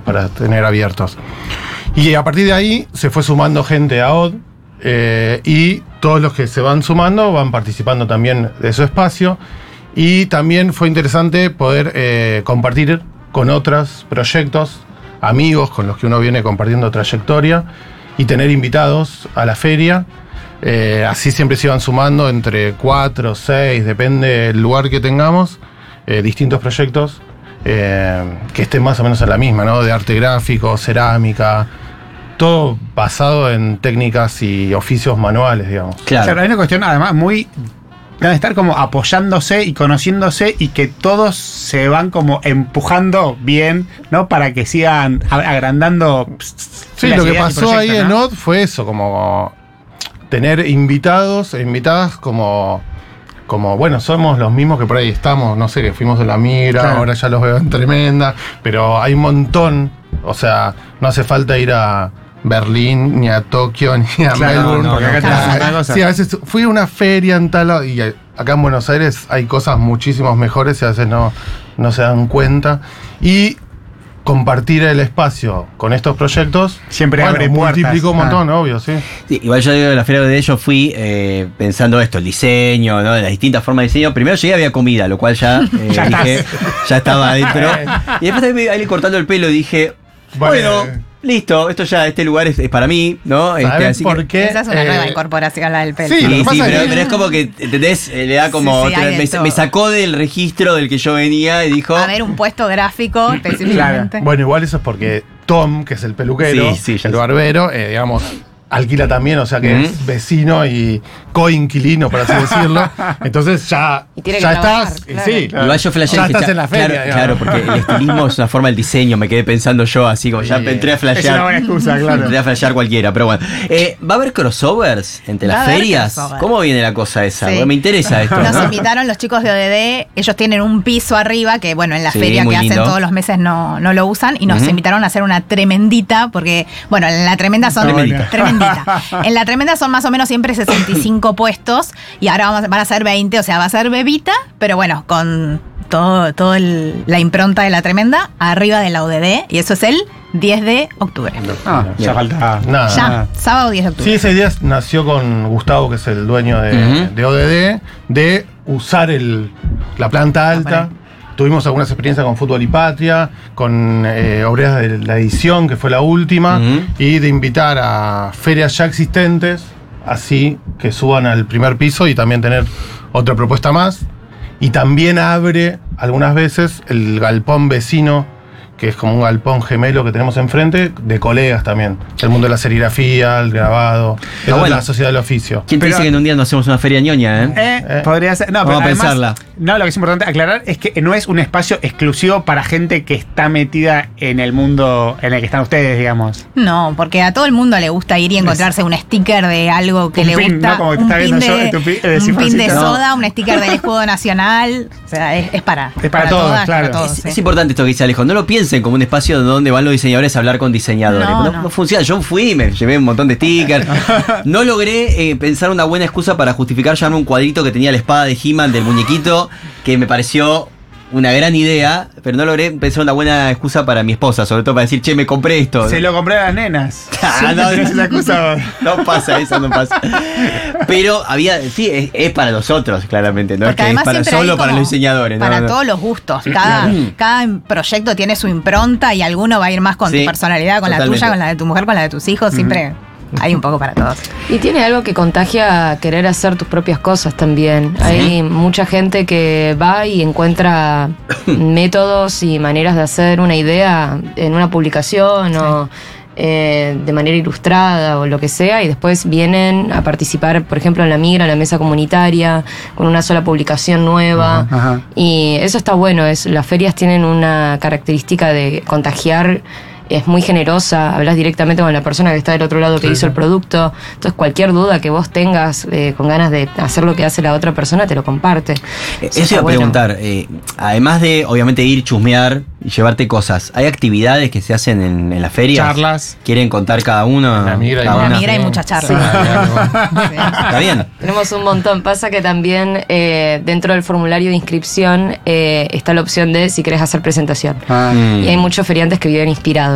para tener abiertos. Y a partir de ahí se fue sumando gente a OD, y todos los que se van sumando van participando también de su espacio. Y también fue interesante poder compartir con otros proyectos, amigos con los que uno viene compartiendo trayectoria, y tener invitados a la feria. Así siempre se iban sumando entre 4 o 6, depende del lugar que tengamos, distintos proyectos que estén más o menos en la misma, ¿no? De arte gráfico, cerámica, todo basado en técnicas y oficios manuales, digamos. Claro, hay una cuestión además muy de estar como apoyándose y conociéndose, y que todos se van como empujando bien, ¿no? Para que sigan agrandando. Sí, lo que pasó ahí, ¿no? En OD fue eso, como tener invitados e invitadas como bueno, somos los mismos que por ahí estamos, no sé, que fuimos de la Migra, claro. Ahora ya los veo en Tremenda, pero hay un montón, o sea, no hace falta ir a Berlín, ni a Tokio, ni a Melbourne. No, porque acá tenemos una cosa. Sí, a veces fui a una feria en tal lado, y acá en Buenos Aires hay cosas muchísimos mejores y a veces no se dan cuenta. Y compartir el espacio con estos proyectos siempre abre puertas. Multiplicó un montón, obvio, sí. Sí. Igual yo digo, de la feria de ellos fui pensando esto, el diseño, ¿no? De las distintas formas de diseño. Primero llegué, había comida, lo cual ya dije, ya estaba adentro. Y después también ahí cortando el pelo dije, bueno, listo, este lugar es para mí, ¿no? Así por qué? Esa es una nueva incorporación, la del pelo. Sí, pero es como que, ¿entendés? Le da como me sacó del registro del que yo venía y dijo... A ver, un puesto gráfico específicamente. Claro. Bueno, igual eso es porque Tom, que es el peluquero, el barbero, digamos, alquila también, o sea que es vecino y coinquilino, por así decirlo. Entonces ya estás. Claro. Sí, igual yo ya estás en la feria. Claro, porque el estilismo es una forma del diseño, me quedé pensando yo, así como ya entré a flashear. Es una buena excusa, claro. Entré a flashear cualquiera, pero bueno. ¿Va a haber crossovers entre las ferias? ¿Cómo viene la cosa esa? Sí. Me interesa esto. Nos invitaron los chicos de ODD, ellos tienen un piso arriba, que bueno, en la feria que hacen todos los meses no lo usan, y nos invitaron a hacer una tremendita, porque, bueno, en la tremenda son... Tremendita. En la tremenda son más o menos siempre 65 puestos, y ahora van a ser 20, o sea, va a ser bebita, pero bueno, con todo la impronta de la tremenda arriba de la ODD, y eso es el 10 de octubre. Ya falta nada. Ya, sábado 10 de octubre. Sí, esa idea nació con Gustavo, que es el dueño de ODD, de usar la planta alta. Tuvimos algunas experiencias con Fútbol y Patria, con Obreras de la Edición, que fue la última, y de invitar a ferias ya existentes, así que suban al primer piso, y también tener otra propuesta más. Y también abre algunas veces el galpón vecino, que es como un galpón gemelo que tenemos enfrente, de colegas también. El mundo de la serigrafía, el grabado, la sociedad del oficio. ¿Quién te dice que en un día no hacemos una feria ñoña, podría ser. No, vamos pero a pensarla. No, lo que es importante aclarar es que no es un espacio exclusivo para gente que está metida en el mundo en el que están ustedes, digamos. No, porque a todo el mundo le gusta ir y encontrarse un sticker de algo que le gusta. ¿No? Como te está viendo yo en tu un pin de soda, un sticker del escudo nacional. O sea, es para todos, todas, claro. para todos, es importante esto que dice Alejo. No lo piensen como un espacio donde van los diseñadores a hablar con diseñadores. No funciona. Yo fui, me llevé un montón de stickers. No logré pensar una buena excusa para justificar llevarme un cuadrito que tenía la espada de He-Man del muñequito, que me pareció una gran idea, pero no logré pensar una buena excusa para mi esposa, sobre todo para decir, che, me compré esto. Se lo compré a las nenas. No pasa eso, no pasa. Pero es para los otros, claramente, no porque es que es para solo para los diseñadores. Para todos los gustos. Cada proyecto tiene su impronta, y alguno va a ir más con tu personalidad, con totalmente. La tuya, con la de tu mujer, con la de tus hijos, siempre... Hay un poco para todos. Y tiene algo que contagia a querer hacer tus propias cosas también. Hay mucha gente que va y encuentra métodos y maneras de hacer una idea en una publicación o de manera ilustrada o lo que sea, y después vienen a participar, por ejemplo, en la Migra, en la mesa comunitaria, con una sola publicación nueva. Y eso está bueno. Las ferias tienen una característica de contagiar. Es muy generosa, hablas directamente con la persona que está del otro lado que hizo el producto. Entonces cualquier duda que vos tengas con ganas de hacer lo que hace la otra persona, te lo comparte. Eso iba a preguntar, además de obviamente ir, chusmear y llevarte cosas, ¿hay actividades que se hacen en las ferias? Charlas. ¿Quieren contar cada uno? En la Migra hay muchas charlas. Está bien. Tenemos un montón. Pasa que también dentro del formulario de inscripción está la opción de si querés hacer presentación. Y hay muchos feriantes que viven inspirados.